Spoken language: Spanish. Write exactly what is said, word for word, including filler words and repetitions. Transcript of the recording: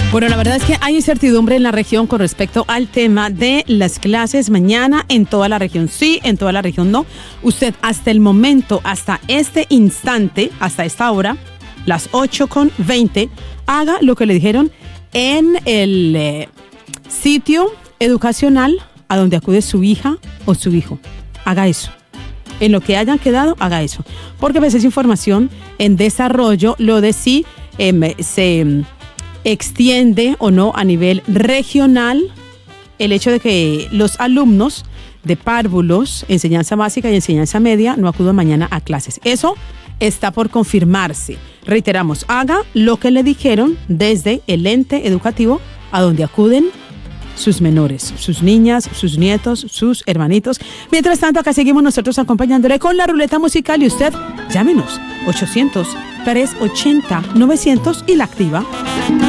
Bueno, la verdad es que hay incertidumbre en la región con respecto al tema de las clases mañana en toda la región. Sí, en toda la región no. Usted hasta el momento, hasta este instante, hasta esta hora, las ocho con veinte, haga lo que le dijeron en el eh, sitio educacional a donde acude su hija o su hijo. Haga eso. En lo que hayan quedado, haga eso. Porque pues es información en desarrollo, lo de si eh, se extiende o no a nivel regional el hecho de que los alumnos de párvulos, enseñanza básica y enseñanza media no acudan mañana a clases. Eso está por confirmarse. Reiteramos, haga lo que le dijeron desde el ente educativo a donde acuden sus menores, sus niñas, sus nietos, sus hermanitos. Mientras tanto, acá seguimos nosotros acompañándole con la ruleta musical y usted, llámenos, ochocientos, trescientos ochenta, novecientos y la activa.